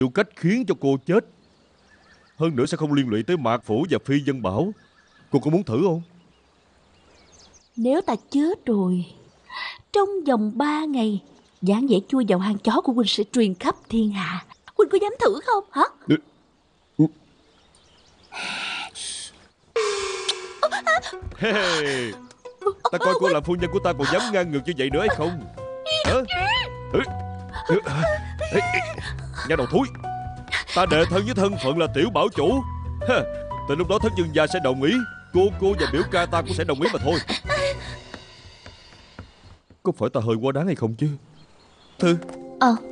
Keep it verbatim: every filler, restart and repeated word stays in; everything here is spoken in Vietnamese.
nhiều cách khiến cho cô chết. Hơn nữa sẽ không liên lụy tới Mạc Phủ và Phi Vân Bảo. Cô có muốn thử không? Nếu ta chết rồi, trong vòng ba ngày, dáng vẻ chui vào hang chó của huynh sẽ truyền khắp thiên hạ. Huynh có dám thử không hả? Hey, ta coi cô làm phu nhân của ta còn dám ngang ngược như vậy nữa hay không? Hả? Nha đầu thúi, ta đệ thân với thân phận là tiểu bảo chủ. Từ lúc đó thất dương gia sẽ đồng ý. Cô cô và biểu ca ta cũng sẽ đồng ý mà thôi. Có phải ta hơi quá đáng hay không chứ? Thư. Ờ